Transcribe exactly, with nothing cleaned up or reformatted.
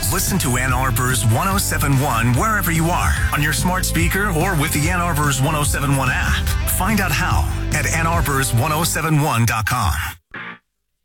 Listen to Ann Arbor's one oh seven point one wherever you are, on your smart speaker or with the Ann Arbor's one oh seven point one app. Find out how at ann arbors one oh seven one dot com.